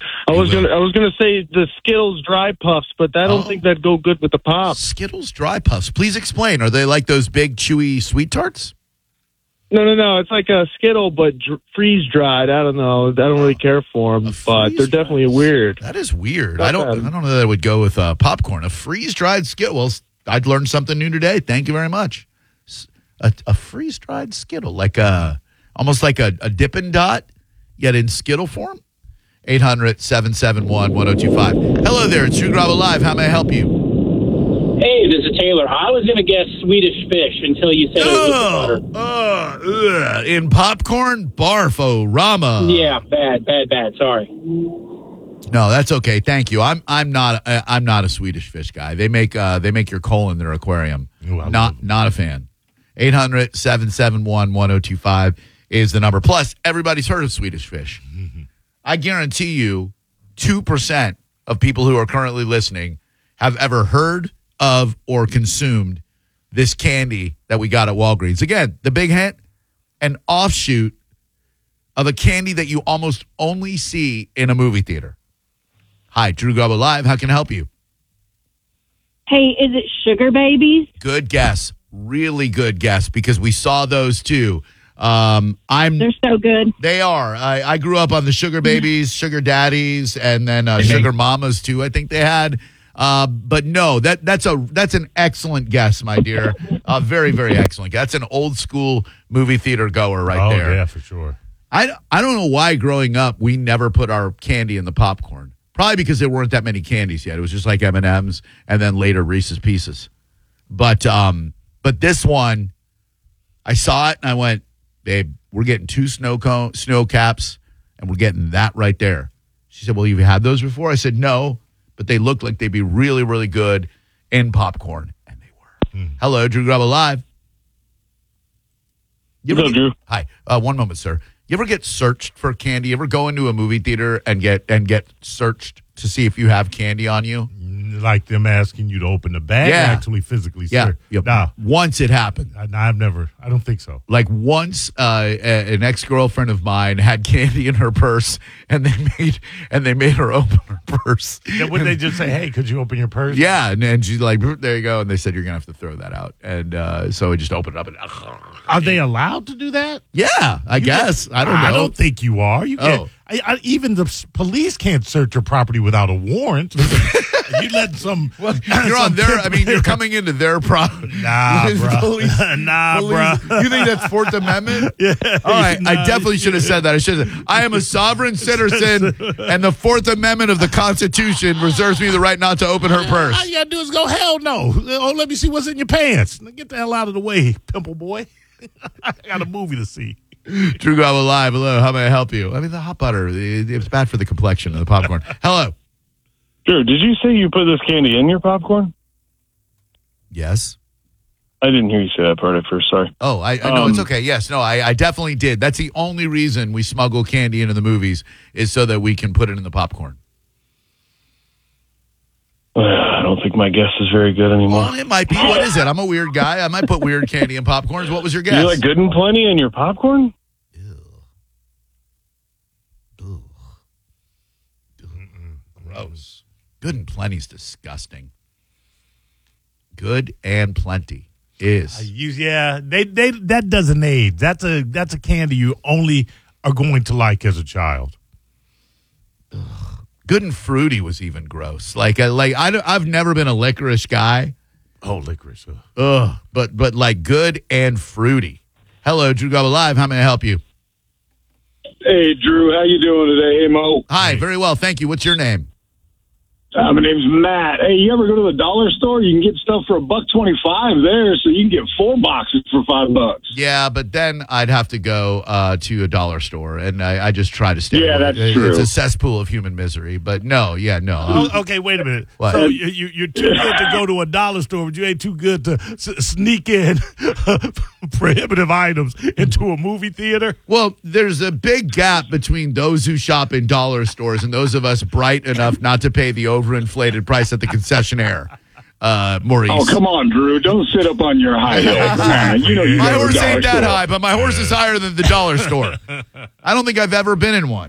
I was gonna say the Skittles Dry Puffs, but I don't think that'd go good with the pop. Skittles Dry Puffs. Please explain. Are they like those big, chewy sweet tarts? No. It's like a Skittle, but freeze dried. I don't know. I don't really care for them, but they're definitely weird. That is weird. I don't know that I would go with popcorn. A freeze dried Skittle. Well, I'd learned something new today. Thank you very much. A freeze dried Skittle, like almost like a Dippin' Dot, yet in Skittle form. 800-771-1025. Hello there. It's Drew Garabo Live. How may I help you? Hey, this is Taylor. I was going to guess Swedish Fish until you said it was butter. In popcorn? Barfo, Rama. Yeah, bad. Sorry. No, that's okay. Thank you. I'm not a Swedish Fish guy. They make your coal in their aquarium. Ooh, Not a fan. 800-771-1025 is the number. Plus, everybody's heard of Swedish Fish. Mm-hmm. I guarantee you 2% of people who are currently listening have ever heard of or consumed this candy that we got at Walgreens. Again, the big hint, an offshoot of a candy that you almost only see in a movie theater. Hi, Drew Garabo Live. How can I help you? Hey, is it Sugar Babies? Good guess. Really good guess, because we saw those too. They're so good. They are. I grew up on the Sugar Babies, Sugar Daddies, and then Sugar Mamas too. I think they had. But no, that's an excellent guess, my dear. Very, very excellent. That's an old school movie theater goer right there. Oh yeah, for sure. I don't know why growing up we never put our candy in the popcorn. Probably because there weren't that many candies yet. It was just like M&Ms and then later Reese's Pieces. But this one, I saw it and I went, babe, we're getting 2 snow caps, and we're getting that right there. She said, well, you've had those before? I said, no, but they looked like they'd be really, really good in popcorn, and they were. Hello, Drew Garabo Live. Hello, Drew. Hi. One moment, sir. You ever get searched for candy? You ever go into a movie theater and get searched to see if you have candy on you? Like them asking you to open the bag, actually physically. Yeah. Yep. Nah. Once it happened. I've never. I don't think so. Like once, an ex-girlfriend of mine had candy in her purse, and they made her open her purse. Yeah, wouldn't they just say, "Hey, could you open your purse?" Yeah, and she's like, "There you go." And they said, "You're gonna have to throw that out." And so we just opened it up. And are they allowed to do that? Yeah, I guess. I don't know. I don't think you are. You can't. Even the police can't search your property without a warrant. You let some. Well, you're on their. I mean, you're coming into their property. Nah, bro. Bro. You think that's Fourth Amendment? Yeah. All right. I definitely should have said that. I should have. I am a sovereign citizen, and the Fourth Amendment of the Constitution reserves me the right not to open her purse. All you gotta do is go, hell no. Oh, let me see what's in your pants. Get the hell out of the way, pimple boy. I got a movie to see. Drew Garabo Live. Hello. How may I help you? I mean, the hot butter. It's bad for the complexion of the popcorn. Hello. Sure. Did you say you put this candy in your popcorn? Yes. I didn't hear you say that part at first. Sorry. Oh, I no, it's okay. Yes, no, I definitely did. That's the only reason we smuggle candy into the movies is so that we can put it in the popcorn. I don't think my guess is very good anymore. Well, it might be. What is it? I'm a weird guy. I might put weird candy in popcorns. What was your guess? You like Good and Plenty in your popcorn? Ew. Gross. Good and Plenty's disgusting. Good and Plenty is. That doesn't age. That's a candy you only are going to like as a child. Ugh. Good and Fruity was even gross. I've never been a licorice guy. Oh, licorice. Ugh. But like Good and Fruity. Hello, Drew Garabo Live. How may I help you? Hey, Drew. How you doing today? Hey, Mo. Hi. Very well. Thank you. What's your name? My name's Matt. Hey, you ever go to the dollar store? You can get stuff for $1.25 there, so you can get 4 boxes for $5. Yeah, but then I'd have to go to a dollar store, and I just try to stay. Yeah, that's true. It's a cesspool of human misery. But no. Oh, okay, wait a minute. What? So you're too good to go to a dollar store, but you ain't too good to sneak in prohibitive items into a movie theater? Well, there's a big gap between those who shop in dollar stores and those of us bright enough not to pay the overinflated price at the concessionaire. Maurice. Oh, come on, Drew. Don't sit up on your high hill. Come on. You My know horse the ain't dollar that store. high, but my horse is higher than the dollar store. I don't think I've ever been in one.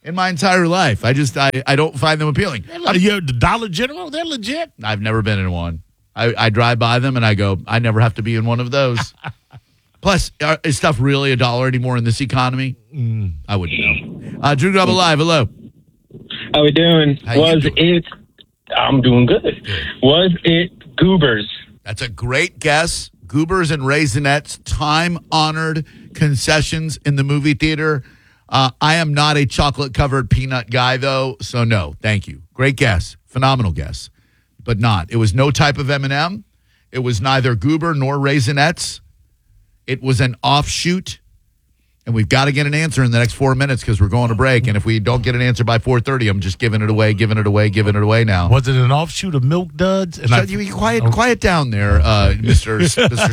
in my entire life. I don't find them appealing. The Dollar General, they're legit. I've never been in one. I drive by them and I go, I never have to be in one of those. Plus, is stuff really $1 anymore in this economy? I wouldn't know. Drew Grub Alive, hello. How we doing? I'm doing good. Was it Goobers? That's a great guess. Goobers and Raisinets, time-honored concessions in the movie theater. I am not a chocolate-covered peanut guy, though, so no, thank you. Great guess. Phenomenal guess. But not. It was no type of M&M. It was neither Goober nor Raisinets. It was an offshoot. And we've got to get an answer in the next 4 minutes because we're going to break. And if we don't get an answer by 4:30, I'm just giving it away now. Was it an offshoot of Milk Duds? And you quiet down there, Mr.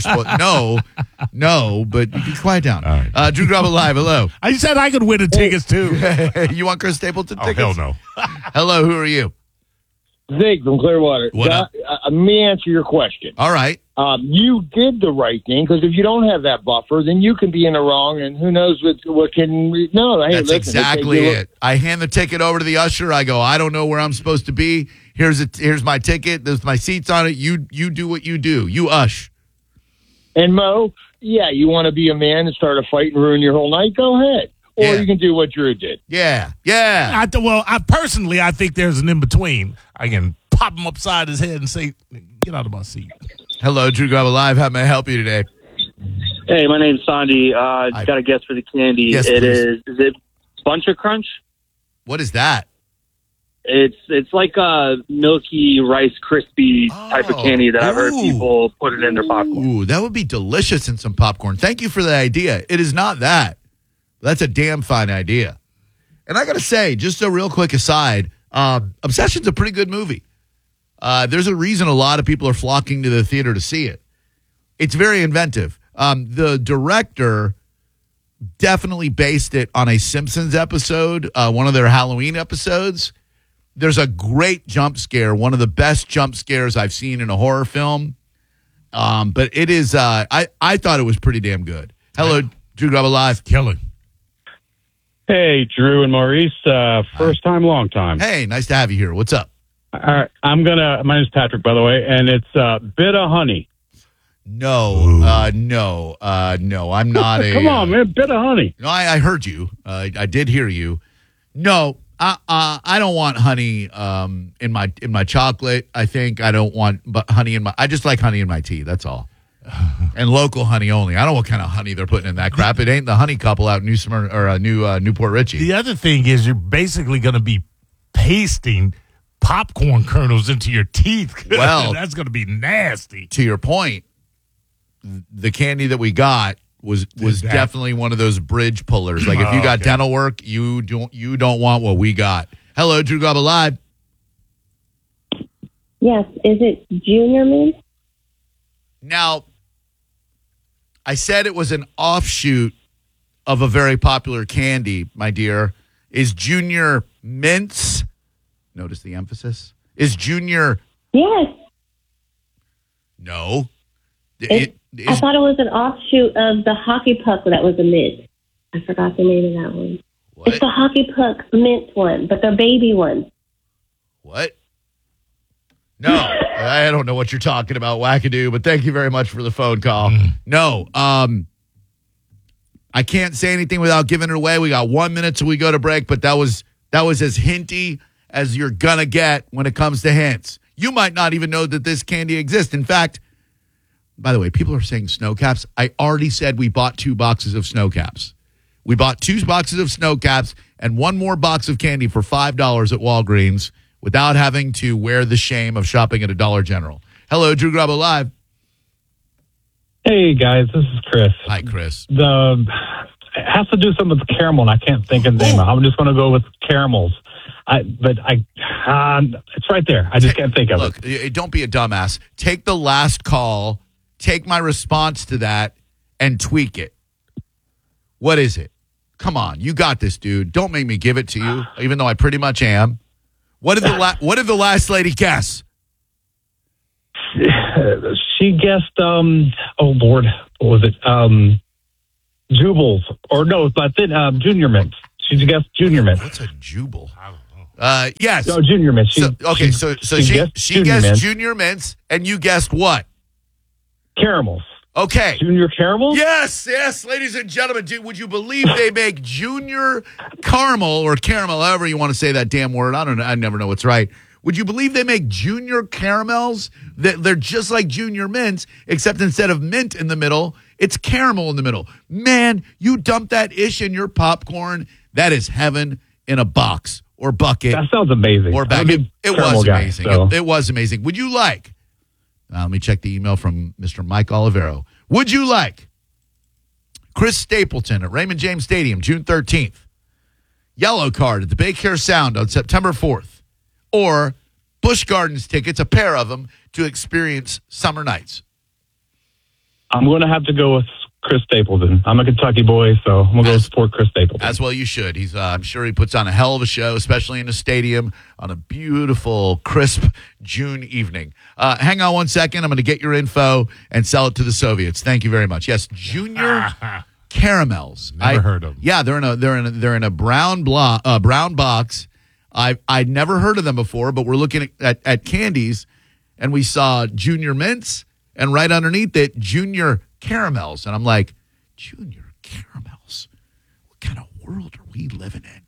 No, but you can quiet down. All right. Drew Grub Alive, hello. I said I could win the tickets, too. You want Chris Stapleton tickets? Hell no. Hello, who are you? Zig from Clearwater. What up? Let me answer your question. All right. You did the right thing because if you don't have that buffer, then you can be in the wrong, and who knows what can. No, hey, that's exactly it. I hand the ticket over to the usher. I go, I don't know where I'm supposed to be. Here's my ticket. There's my seats on it. You do what you do. You ush. And Mo, yeah, you want to be a man and start a fight and ruin your whole night? Go ahead. Or you can do what Drew did. Yeah. I personally think there's an in between. I can pop him upside his head and say, "Get out of my seat." Hello, Drew Grub Alive. How may I help you today? Hey, my name's Sandy. Got a guess for the candy. Yes, it please. is it Bunch of Crunch? What is that? It's like a milky Rice Krispie type of candy that I've heard people put it in their popcorn. Ooh, that would be delicious in some popcorn. Thank you for the idea. It is not that. That's a damn fine idea. And I got to say, just a real quick aside, Obsession's a pretty good movie. There's a reason a lot of people are flocking to the theater to see it. It's very inventive. The director definitely based it on a Simpsons episode, one of their Halloween episodes. There's a great jump scare, one of the best jump scares I've seen in a horror film. But it is, I thought it was pretty damn good. Hello, Drew Grub Alive. Killing. Hey, Drew and Maurice. First time, long time. Hey, nice to have you here. What's up? All right, my name's Patrick, by the way, and it's Bit of Honey. No, I'm not a... Come on, man, Bit of Honey. No, I heard you. I did hear you. No, I don't want honey in my chocolate. I think I don't want honey in my... I just like honey in my tea, that's all. And local honey only. I don't know what kind of honey they're putting in that crap. It ain't the Honey Couple out in Newport Richie. The other thing is you're basically going to be pasting popcorn kernels into your teeth. Well, that's going to be nasty. To your point, the candy that we got was definitely one of those bridge pullers. Like if you got dental work, you don't want what we got. Hello, Drew Grub Alive. Yes. Is it Junior Mint? Now, I said it was an offshoot of a very popular candy, my dear. Is Junior Mints? Notice the emphasis. Is Junior? Yes. No. I thought it was an offshoot of the Hockey Puck that was a mint. I forgot the name of that one. What? It's the Hockey Puck mint one, but the baby one. What? No, I don't know what you're talking about, wackadoo, but thank you very much for the phone call. No, I can't say anything without giving it away. We got 1 minute till we go to break, but that was as hinty as you're going to get when it comes to hints. You might not even know that this candy exists. In fact, by the way, people are saying snow caps. I already said we bought 2 boxes of snow caps. We bought 2 boxes of snow caps and 1 more box of candy for $5 at Walgreens without having to wear the shame of shopping at a Dollar General. Hello, Drew Grub Alive. Hey, guys, this is Chris. Hi, Chris. It has to do something with caramel, and I can't think of the name. I'm just going to go with caramels. It's right there. I just can't think of it. Look, don't be a dumbass. Take the last call, take my response to that, and tweak it. What is it? Come on, you got this, dude. Don't make me give it to you, even though I pretty much am. What did the last lady guess? She guessed, oh, Lord, what was it? Jubiles. Or no, but then Junior Mints. She guessed Junior Mint. What's a Jubal? Yes. No, Junior Mint. So she guessed Junior Mints, and you guessed what? Caramels. Okay. Junior caramels? Yes, ladies and gentlemen. Would you believe they make Junior Caramel or caramel, however you want to say that damn word? I don't know. I never know what's right. Would you believe they make Junior Caramels? They're just like Junior Mints, except instead of mint in the middle, it's caramel in the middle. Man, you dump that ish in your popcorn. That is heaven in a box or bucket. That sounds amazing. Or bag. It was amazing. So. It was amazing. Would you like? Let me check the email from Mr. Mike Olivero. Would you like Chris Stapleton at Raymond James Stadium, June 13th? Yellow card at the Big Hair Sound on September 4th. Or Busch Gardens tickets, a pair of them, to experience summer nights? I'm going to have to go with Chris Stapleton. I'm a Kentucky boy, so I'm going to go support Chris Stapleton. As well you should. He's, I'm sure he puts on a hell of a show, especially in a stadium on a beautiful, crisp June evening. Hang on 1 second. I'm going to get your info and sell it to the Soviets. Thank you very much. Yes, Junior Caramels. Never heard of them. Yeah, they're in a brown box. I'd never heard of them before, but we're looking at candies, and we saw Junior Mints, and right underneath it, Junior Caramels. And I'm like, Junior Caramels? What kind of world are we living in?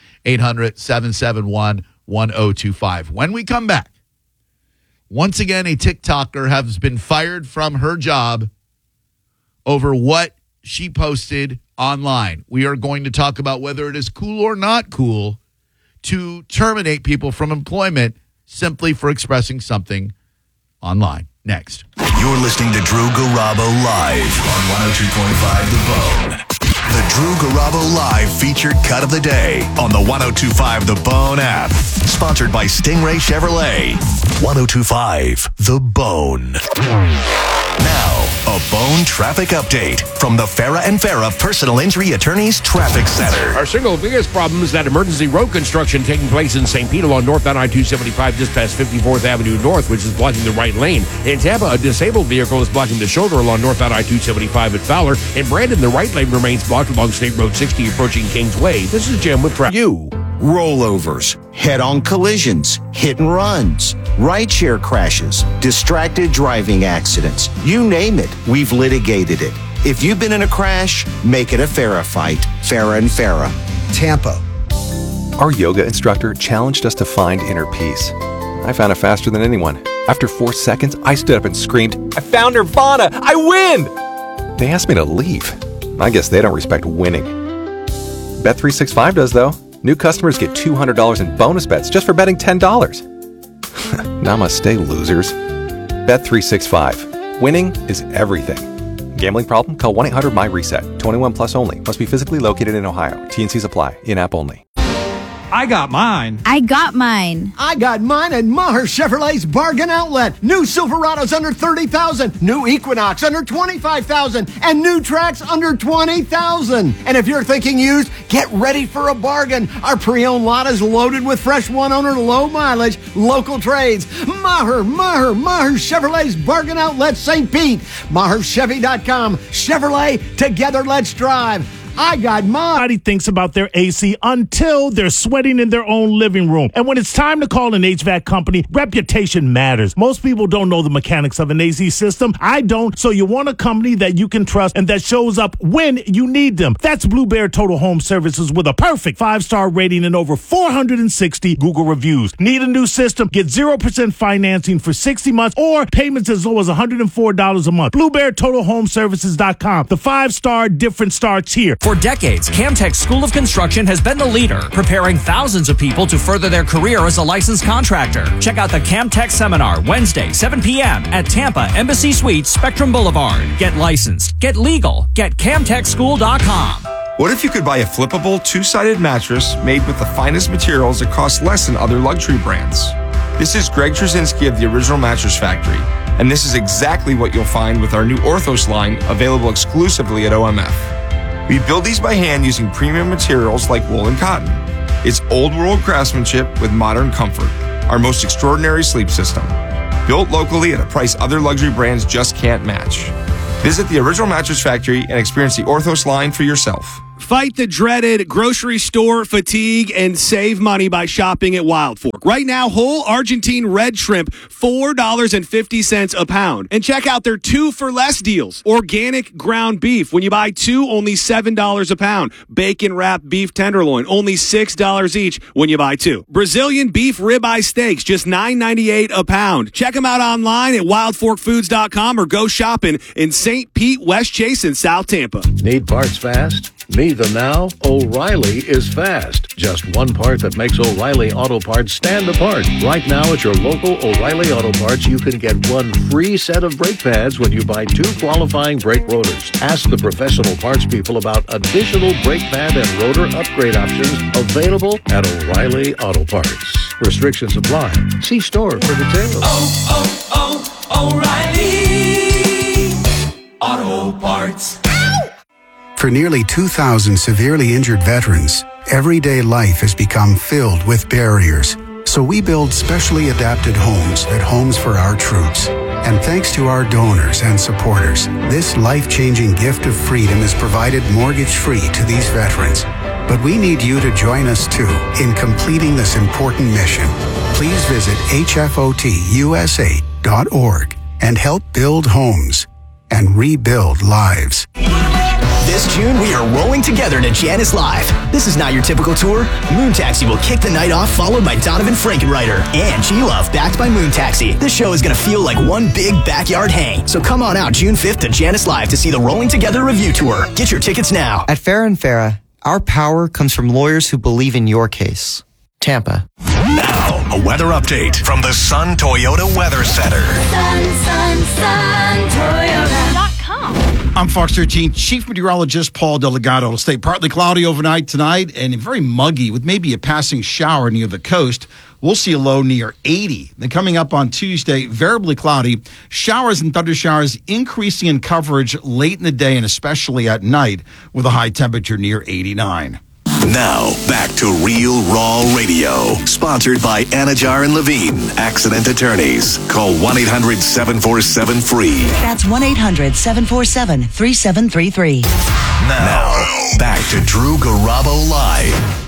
800-771-1025. When we come back, once again, a TikToker has been fired from her job over what she posted online. We are going to talk about whether it is cool or not cool to terminate people from employment simply for expressing something online. Next. You're listening to Drew Garabo live on 102.5 The Bone. The Drew Garabo live featured cut of the day on the 102.5 The Bone app. Sponsored by Stingray Chevrolet. 102.5 The Bone. Now, a Bone traffic update from the Farah and Farah Personal Injury Attorneys Traffic Center. Our single biggest problem is that emergency road construction taking place in St. Pete along northbound I-275 just past 54th Avenue North, which is blocking the right lane. In Tampa, a disabled vehicle is blocking the shoulder along northbound I-275 at Fowler. In Brandon, the right lane remains blocked along State Road 60 approaching Kingsway. This is Jim with traffic. Rollovers, head-on collisions, hit and runs, rideshare crashes, distracted driving accidents. You name it, we've litigated it. If you've been in a crash, make it a Farah fight. Farah and Farah. Tampa. Our yoga instructor challenged us to find inner peace. I found it faster than anyone. After 4 seconds, I stood up and screamed, "I found Nirvana! I win!" They asked me to leave. I guess they don't respect winning. Bet365 does, though. New customers get $200 in bonus bets just for betting $10. Namaste, losers. Bet365. Winning is everything. Gambling problem? Call 1-800-MY-RESET. 21 plus only. Must be physically located in Ohio. T&Cs apply. In-app only. I got mine. I got mine. I got mine at Maher Chevrolet's Bargain Outlet. New Silverados under $30,000. New Equinox under $25,000. And new Trax under $20,000. And if you're thinking used, get ready for a bargain. Our pre-owned lot is loaded with fresh one-owner, low-mileage, local trades. Maher Chevrolet's Bargain Outlet, St. Pete. MaherChevy.com. Chevrolet, together let's drive. I got mine. Nobody thinks about their AC until they're sweating in their own living room. And when it's time to call an HVAC company, reputation matters. Most people don't know the mechanics of an AC system. I don't. So you want a company that you can trust and that shows up when you need them. That's Blue Bear Total Home Services with a perfect 5-star rating and over 460 Google reviews. Need a new system? Get 0% financing for 60 months or payments as low as $104 a month. BlueBearTotalHomeservices.com. The 5-star difference starts here. For decades, Camtech School of Construction has been the leader, preparing thousands of people to further their career as a licensed contractor. Check out the Camtech Seminar Wednesday, 7 p.m. at Tampa Embassy Suites, Spectrum Boulevard. Get licensed, get legal, get CamtechSchool.com. What if you could buy a flippable, two-sided mattress made with the finest materials that cost less than other luxury brands? This is Greg Trzynski of the Original Mattress Factory, and this is exactly what you'll find with our new Orthos line available exclusively at OMF. We build these by hand using premium materials like wool and cotton. It's old-world craftsmanship with modern comfort, our most extraordinary sleep system. Built locally at a price other luxury brands just can't match. Visit the Original Mattress Factory and experience the Orthos line for yourself. Fight the dreaded grocery store fatigue and save money by shopping at Wild Fork. Right now, whole Argentine red shrimp, $4.50 a pound. And check out their 2 for less deals. Organic ground beef. When you buy 2, only $7 a pound. Bacon wrapped beef tenderloin, only $6 each when you buy 2. Brazilian beef ribeye steaks, just $9.98 a pound. Check them out online at wildforkfoods.com or go shopping in St. Pete, West Chase, and South Tampa. Need parts fast? Need them now? O'Reilly is fast. Just one part that makes O'Reilly Auto Parts stand apart. Right now at your local O'Reilly Auto Parts, you can get 1 free set of brake pads when you buy 2 qualifying brake rotors. Ask the professional parts people about additional brake pad and rotor upgrade options available at O'Reilly Auto Parts. Restrictions apply. See store for details. O'Reilly Auto Parts. For nearly 2,000 severely injured veterans, everyday life has become filled with barriers. So we build specially adapted homes at Homes for Our Troops. And thanks to our donors and supporters, this life-changing gift of freedom is provided mortgage-free to these veterans. But we need you to join us too in completing this important mission. Please visit hfotusa.org and help build homes and rebuild lives. This June, we are rolling together to Janice Live. This is not your typical tour. Moon Taxi will kick the night off, followed by Donovan Frankenreiter and G-Love, backed by Moon Taxi. This show is going to feel like one big backyard hang. So come on out June 5th to Janice Live to see the Rolling Together Review Tour. Get your tickets now. At Farrah & Farrah, our power comes from lawyers who believe in your case. Tampa. Now, a weather update from the Sun Toyota Weather Center. Sun Toyota.com. I'm Fox 13 Chief Meteorologist Paul Delgado. It'll stay partly cloudy overnight tonight and very muggy with maybe a passing shower near the coast. We'll see a low near 80. Then coming up on Tuesday, variably cloudy. Showers and thunder showers increasing in coverage late in the day and especially at night with a high temperature near 89. Now, back to Real Raw Radio. Sponsored by Anajar and Levine, Accident Attorneys. Call 1-800-747-FREE. That's 1-800-747-3733. Now, back to Drew Garabo Live.